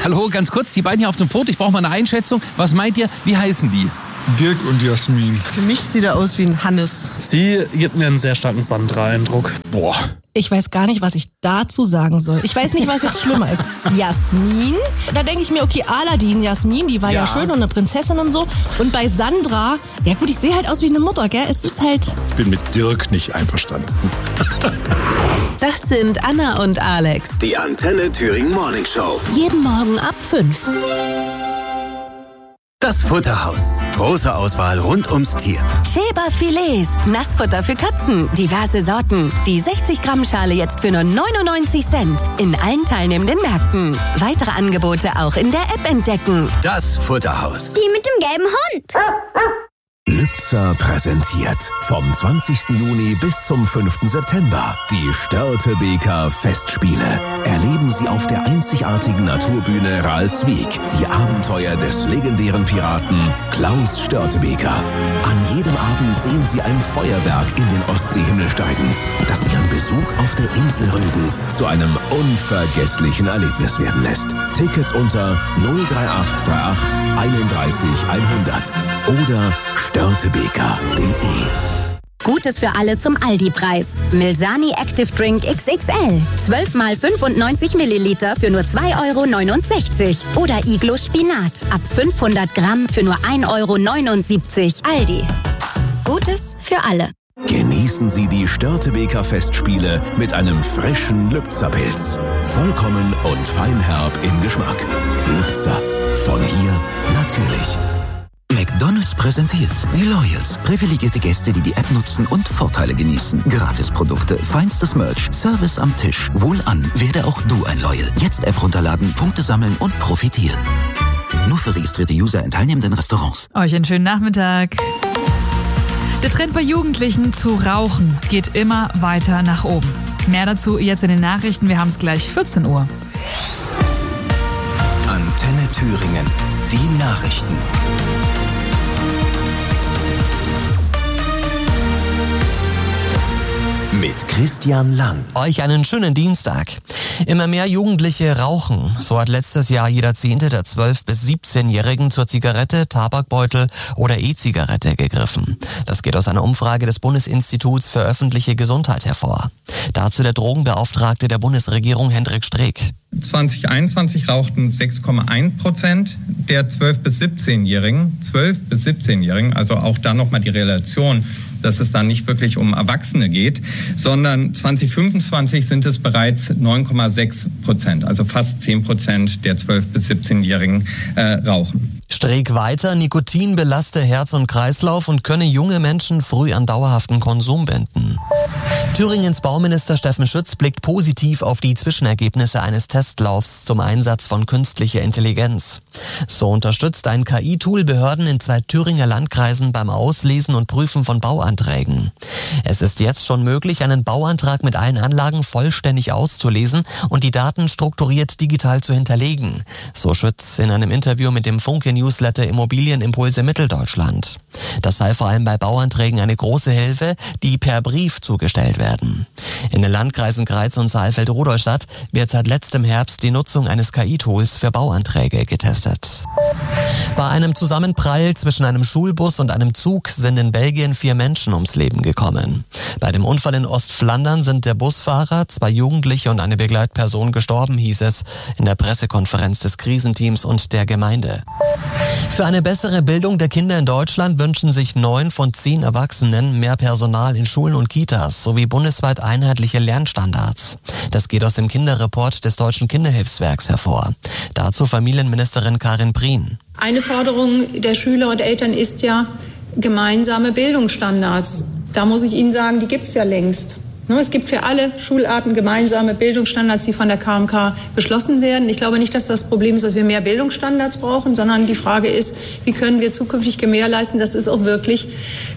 Hallo, ganz kurz, die beiden hier auf dem Foto, ich brauche mal eine Einschätzung. Was meint ihr, wie heißen die? Dirk und Jasmin. Für mich sieht er aus wie ein Hannes. Sie gibt mir einen sehr starken Sandra-Eindruck. Boah. Ich weiß gar nicht, was ich dazu sagen soll. Ich weiß nicht, was jetzt schlimmer ist. Jasmin? Da denke ich mir, okay, Aladdin, Jasmin, die war ja schön und eine Prinzessin und so. Und bei Sandra, ja gut, ich sehe halt aus wie eine Mutter, gell? Es ist halt... Ich bin mit Dirk nicht einverstanden. Das sind Anna und Alex. Die Antenne Thüringen Morning Show. Jeden Morgen ab 5. Das Futterhaus. Große Auswahl rund ums Tier. Schäber Filets, Nassfutter für Katzen, diverse Sorten. Die 60 Gramm Schale jetzt für nur 99 Cent. In allen teilnehmenden Märkten. Weitere Angebote auch in der App entdecken. Das Futterhaus. Die mit dem gelben Hund. Lübzer präsentiert vom 20. Juni bis zum 5. September die Störtebeker Festspiele. Erleben Sie auf der einzigartigen Naturbühne Ralswiek die Abenteuer des legendären Piraten Klaus Störtebeker. An jedem Abend sehen Sie ein Feuerwerk in den Ostseehimmel steigen, das Ihren Besuch auf der Insel Rügen zu einem unvergesslichen Erlebnis werden lässt. Tickets unter 03838 31 100 oder störtebeker.de. Gutes für alle zum Aldi-Preis. Milsani Active Drink XXL. 12 mal 95 Milliliter für nur 2,69 €. Oder Iglo Spinat. Ab 500 Gramm für nur 1,79 €. Aldi. Gutes für alle. Genießen Sie die Störtebeker Festspiele mit einem frischen Lübzer-Pilz. Vollkommen und feinherb im Geschmack. Lübzer. Von hier natürlich. McDonald's präsentiert die Loyals. Privilegierte Gäste, die die App nutzen und Vorteile genießen. Gratisprodukte, feinstes Merch, Service am Tisch. Wohlan, werde auch du ein Loyal. Jetzt App runterladen, Punkte sammeln und profitieren. Nur für registrierte User in teilnehmenden Restaurants. Euch einen schönen Nachmittag. Der Trend bei Jugendlichen zu rauchen geht immer weiter nach oben. Mehr dazu jetzt in den Nachrichten. Wir haben es gleich 14 Uhr. Antenne Thüringen. Die Nachrichten. Mit Christian Lang. Euch einen schönen Dienstag. Immer mehr Jugendliche rauchen. So hat letztes Jahr jeder 10. der 12- bis 17-Jährigen zur Zigarette, Tabakbeutel oder E-Zigarette gegriffen. Das geht aus einer Umfrage des Bundesinstituts für öffentliche Gesundheit hervor. Dazu der Drogenbeauftragte der Bundesregierung Hendrik Streeck. 2021 rauchten 6,1% der 12- bis 17-Jährigen. 12- bis 17-Jährigen, also auch da nochmal die Relation, dass es da nicht wirklich um Erwachsene geht, sondern 2025 sind es bereits 9,6%, also fast 10% der 12- bis 17-Jährigen rauchen. Streeck weiter, Nikotin belaste Herz und Kreislauf und könne junge Menschen früh an dauerhaften Konsum binden. Thüringens Bauminister Steffen Schütz blickt positiv auf die Zwischenergebnisse eines Testlaufs zum Einsatz von künstlicher Intelligenz. So unterstützt ein KI-Tool Behörden in 2 Thüringer Landkreisen beim Auslesen und Prüfen von Bauanträgen. Es ist jetzt schon möglich, einen Bauantrag mit allen Anlagen vollständig auszulesen und die Daten strukturiert digital zu hinterlegen, so Schütz in einem Interview mit dem Funke-Newsletter Immobilienimpulse Mitteldeutschland. Das sei vor allem bei Bauanträgen eine große Hilfe, die per Brief zugestellt werden. In den Landkreisen Greiz und Saalfeld-Rudolstadt wird seit letztem Herbst die Nutzung eines KI-Tools für Bauanträge getestet. Bei einem Zusammenprall zwischen einem Schulbus und einem Zug sind in Belgien 4 Menschen ums Leben gekommen. Bei dem Unfall in Ostflandern sind der Busfahrer, 2 Jugendliche und eine Begleitperson gestorben, hieß es in der Pressekonferenz des Krisenteams und der Gemeinde. Für eine bessere Bildung der Kinder in Deutschland wünschen sich 9 von 10 Erwachsenen mehr Personal in Schulen und Kitas sowie bundesweit einheitliche Lernstandards. Das geht aus dem Kinderreport des Deutschen Kinderhilfswerks hervor. Dazu Familienministerin Karin Prien. Eine Forderung der Schüler und Eltern ist ja gemeinsame Bildungsstandards. Da muss ich Ihnen sagen, die gibt es ja längst. Es gibt für alle Schularten gemeinsame Bildungsstandards, die von der KMK beschlossen werden. Ich glaube nicht, dass das Problem ist, dass wir mehr Bildungsstandards brauchen, sondern die Frage ist, wie können wir zukünftig gewährleisten, dass es auch wirklich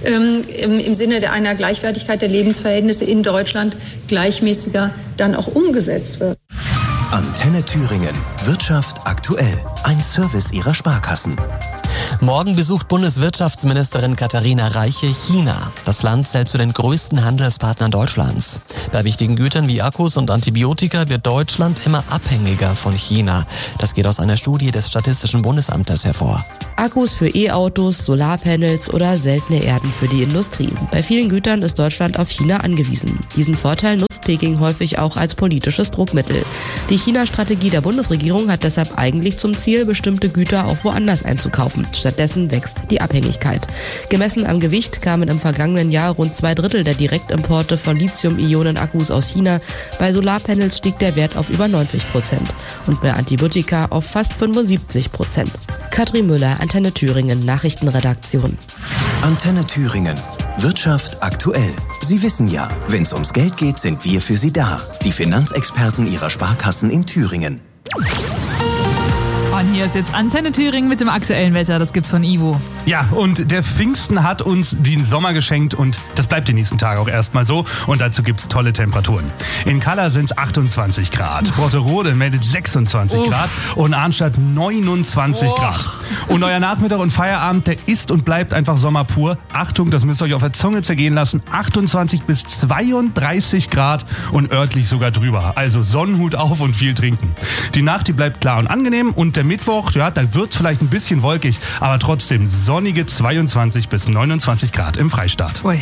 im Sinne einer Gleichwertigkeit der Lebensverhältnisse in Deutschland gleichmäßiger dann auch umgesetzt wird. Antenne Thüringen. Wirtschaft aktuell. Ein Service Ihrer Sparkassen. Morgen besucht Bundeswirtschaftsministerin Katharina Reiche China. Das Land zählt zu den größten Handelspartnern Deutschlands. Bei wichtigen Gütern wie Akkus und Antibiotika wird Deutschland immer abhängiger von China. Das geht aus einer Studie des Statistischen Bundesamtes hervor. Akkus für E-Autos, Solarpanels oder seltene Erden für die Industrie. Bei vielen Gütern ist Deutschland auf China angewiesen. Diesen Vorteil nutzt Peking häufig auch als politisches Druckmittel. Die China-Strategie der Bundesregierung hat deshalb eigentlich zum Ziel, bestimmte Güter auch woanders einzukaufen. Stattdessen wächst die Abhängigkeit. Gemessen am Gewicht kamen im vergangenen Jahr rund 2/3 der Direktimporte von Lithium-Ionen-Akkus aus China. Bei Solarpanels stieg der Wert auf über 90% und bei Antibiotika auf fast 75%. Katrin Müller, Antenne Thüringen, Nachrichtenredaktion. Antenne Thüringen. Wirtschaft aktuell. Sie wissen ja, wenn es ums Geld geht, sind wir für Sie da. Die Finanzexperten Ihrer Sparkassen in Thüringen. Und hier ist jetzt Antenne Thüringen mit dem aktuellen Wetter. Das gibt's von Ivo. Ja, und der Pfingsten hat uns den Sommer geschenkt und das bleibt die nächsten Tage auch erstmal so. Und dazu gibt's tolle Temperaturen. In Kalla sind's 28 Grad. Brotterode meldet 26 Grad und Arnstadt 29 Grad. Und euer Nachmittag und Feierabend, der ist und bleibt einfach Sommer pur. Achtung, das müsst ihr euch auf der Zunge zergehen lassen. 28 bis 32 Grad und örtlich sogar drüber. Also Sonnenhut auf und viel trinken. Die Nacht, die bleibt klar und angenehm und der Mittwoch, ja, da wird's vielleicht ein bisschen wolkig, aber trotzdem sonnige 22 bis 29 Grad im Freistaat. Ui.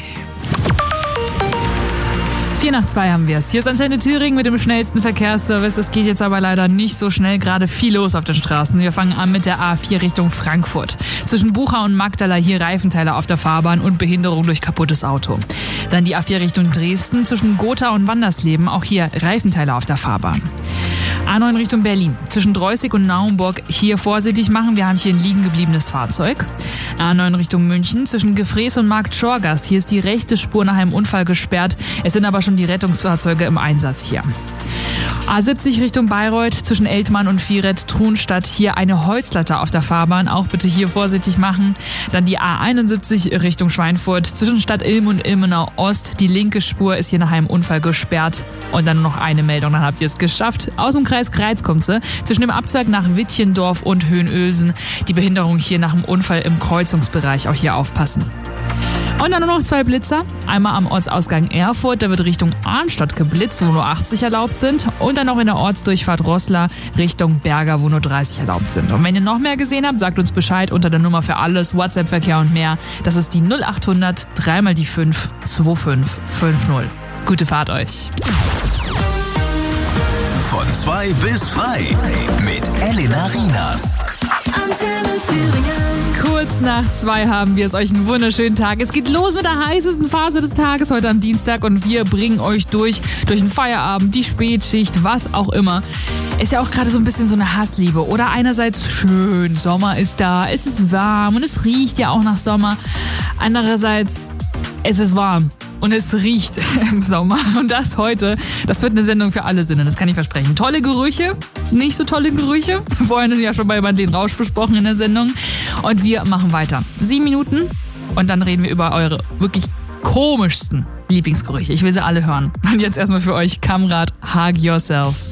4:02 haben wir es. Hier ist Antenne Thüringen mit dem schnellsten Verkehrsservice. Es geht jetzt aber leider nicht so schnell, gerade viel los auf den Straßen. Wir fangen an mit der A4 Richtung Frankfurt. Zwischen Bucha und Magdala hier Reifenteile auf der Fahrbahn und Behinderung durch kaputtes Auto. Dann die A4 Richtung Dresden zwischen Gotha und Wandersleben, auch hier Reifenteile auf der Fahrbahn. A9 Richtung Berlin. Zwischen Dreußig und Naumburg hier vorsichtig machen. Wir haben hier ein liegen gebliebenes Fahrzeug. A9 Richtung München. Zwischen Gefrees und Markt Schorgast. Hier ist die rechte Spur nach einem Unfall gesperrt. Es sind aber schon die Rettungsfahrzeuge im Einsatz hier. A70 Richtung Bayreuth. Zwischen Eltmann und Viret-Trunstadt. Hier eine Holzlatte auf der Fahrbahn. Auch bitte hier vorsichtig machen. Dann die A71 Richtung Schweinfurt. Zwischen Stadt Ilm und Ilmenau Ost. Die linke Spur ist hier nach einem Unfall gesperrt. Und dann noch eine Meldung, dann habt ihr es geschafft. Aus dem Kreis Greiz kommt sie. Zwischen dem Abzweig nach Wittchendorf und Höhenösen. Die Behinderung hier nach dem Unfall im Kreuzungsbereich. Auch hier aufpassen. Und dann nur noch 2 Blitzer. Einmal am Ortsausgang Erfurt, da wird Richtung Arnstadt geblitzt, wo nur 80 erlaubt sind. Und dann noch in der Ortsdurchfahrt Roßla Richtung Berger, wo nur 30 erlaubt sind. Und wenn ihr noch mehr gesehen habt, sagt uns Bescheid unter der Nummer für alles, WhatsApp-Verkehr und mehr. Das ist die 0800 3 die 5 2550. Gute Fahrt euch. Von 2 bis frei mit Elena Rienas. Antenne Thüringen. Kurz nach 2 haben wir es. Euch einen wunderschönen Tag. Es geht los mit der heißesten Phase des Tages heute am Dienstag und wir bringen euch durch den Feierabend, die Spätschicht, was auch immer. Ist ja auch gerade so ein bisschen so eine Hassliebe. Oder einerseits schön, Sommer ist da, es ist warm und es riecht ja auch nach Sommer. Andererseits, es ist warm. Und es riecht im Sommer. Und das heute, das wird eine Sendung für alle Sinne, das kann ich versprechen. Tolle Gerüche, nicht so tolle Gerüche. Vorhin ja schon bei Madeleine Rausch besprochen in der Sendung. Und wir machen weiter. 7 Minuten und dann reden wir über eure wirklich komischsten Lieblingsgerüche. Ich will sie alle hören. Und jetzt erstmal für euch Kamrat Hug Yourself.